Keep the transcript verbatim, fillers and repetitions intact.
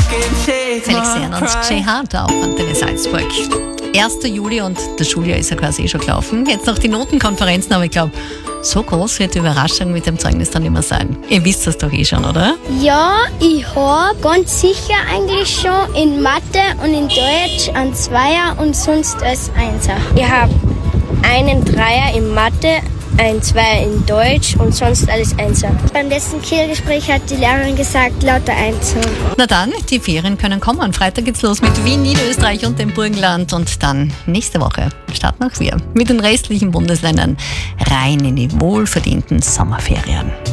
Felix Jähn und Jay Hart auf Antenne Salzburg. erster Juli und das Schuljahr ist ja quasi eh schon gelaufen. Jetzt noch die Notenkonferenzen, aber ich glaube, so groß wird die Überraschung mit dem Zeugnis dann immer sein. Ihr wisst das doch eh schon, oder? Ja, ich habe ganz sicher eigentlich schon in Mathe und in Deutsch ein Zweier und sonst als Einser. Ich habe einen Dreier in Mathe, ein Zweier in Deutsch und sonst alles Einser. Beim letzten Kehrgespräch hat die Lehrerin gesagt, lauter Einser. Na dann, die Ferien können kommen. Am Freitag geht's los mit Wien, Niederösterreich und dem Burgenland. Und dann nächste Woche starten auch wir mit den restlichen Bundesländern rein in die wohlverdienten Sommerferien.